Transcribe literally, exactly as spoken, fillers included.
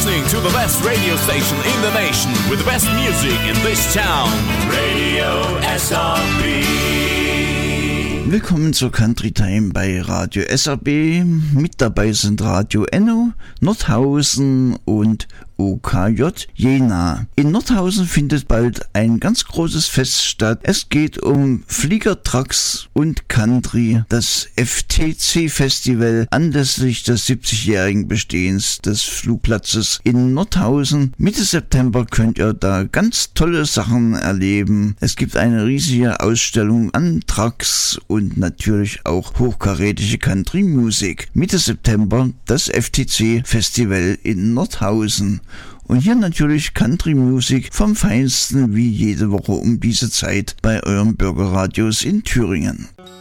listening to the best radio station in the nation with the best music in this town. Radio S R B. Willkommen zur Country Time bei Radio S R B. Mit dabei sind Radio Enno, Nordhausen und O K J Jena. In Nordhausen findet bald ein ganz großes Fest statt. Es geht um Fliegertrucks und Country, das F T C-Festival anlässlich des siebzigjährigen Bestehens des Flugplatzes in Nordhausen. Mitte September könnt ihr da ganz tolle Sachen erleben. Es gibt eine riesige Ausstellung an Trucks und natürlich auch hochkarätige Country-Musik. Mitte September das F T C-Festival in Nordhausen. Und hier natürlich Country-Musik vom Feinsten wie jede Woche um diese Zeit bei euren Bürgerradios in Thüringen.